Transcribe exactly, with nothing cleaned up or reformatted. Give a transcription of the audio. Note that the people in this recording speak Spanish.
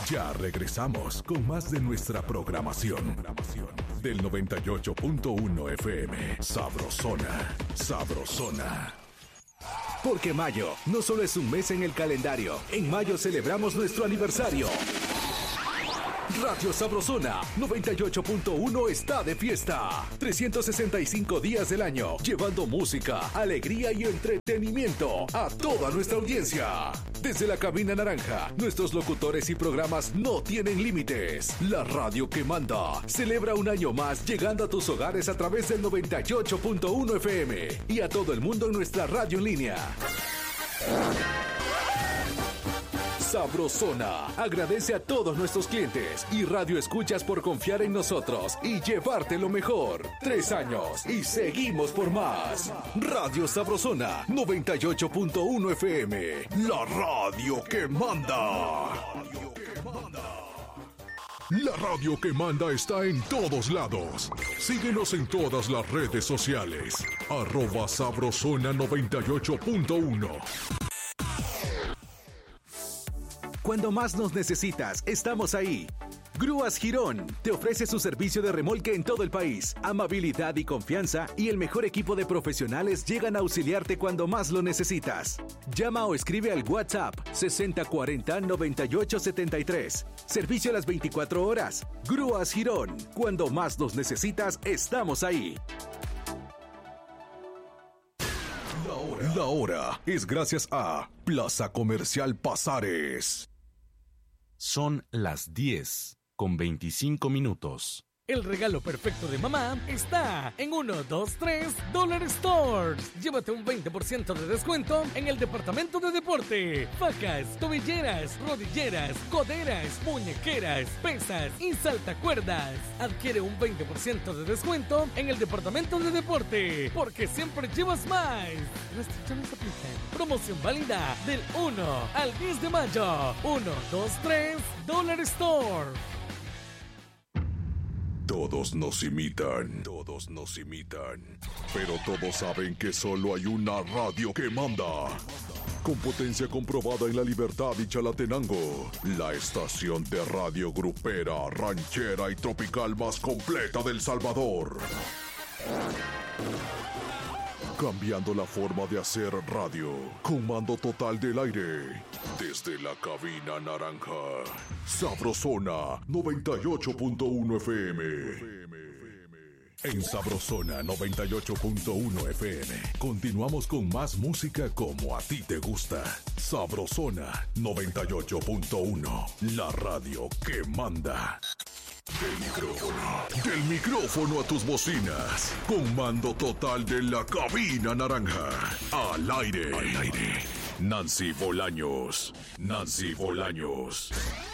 Ya regresamos con más de nuestra programación. Del noventa y ocho punto uno F M. Sabrosona. Sabrosona. Porque mayo no solo es un mes en el calendario. En mayo celebramos nuestro aniversario. Radio Sabrosona noventa y ocho punto uno está de fiesta. trescientos sesenta y cinco días del año, llevando música, alegría y entretenimiento a toda nuestra audiencia. Desde la cabina naranja, nuestros locutores y programas no tienen límites. La radio que manda celebra un año más, llegando a tus hogares a través del noventa y ocho punto uno F M y a todo el mundo en nuestra radio en línea. Sabrosona agradece a todos nuestros clientes y radio escuchas por confiar en nosotros y llevarte lo mejor. Tres años y seguimos por más. Radio Sabrosona noventa y ocho punto uno F M, la radio que manda. La radio que manda está en todos lados. Síguenos en todas las redes sociales. Arroba Sabrosona noventa y ocho punto uno. Cuando más nos necesitas, estamos ahí. Grúas Girón te ofrece su servicio de remolque en todo el país. Amabilidad y confianza y el mejor equipo de profesionales llegan a auxiliarte cuando más lo necesitas. Llama o escribe al WhatsApp sesenta cuarenta noventa y ocho setenta y tres. Servicio a las veinticuatro horas. Grúas Girón. Cuando más nos necesitas, estamos ahí. La hora, La hora es gracias a Plaza Comercial Pasares. Son las diez con veinticinco minutos. El regalo perfecto de mamá está en uno, dos, tres Dollar Stores. Llévate un veinte por ciento de descuento en el departamento de deporte. Facas, tobilleras, rodilleras, coderas, muñequeras, pesas y saltacuerdas. Adquiere un veinte por ciento de descuento en el departamento de deporte, porque siempre llevas más. Restricciones aplican. Promoción válida del uno al diez de mayo. uno, dos, tres Dollar Store. Todos nos imitan, todos nos imitan, pero todos saben que solo hay una radio que manda. Con potencia comprobada en La Libertad y Chalatenango, la estación de radio grupera, ranchera y tropical más completa del Salvador. Cambiando la forma de hacer radio, con mando total del aire. Desde la cabina naranja, Sabrosona noventa y ocho punto uno F M. En Sabrosona noventa y ocho punto uno F M, continuamos con más música como a ti te gusta. Sabrosona noventa y ocho punto uno, la radio que manda. Del micrófono, del micrófono a tus bocinas, con mando total de la cabina naranja. Al aire, al aire. Nancy Bolaños, Nancy Bolaños.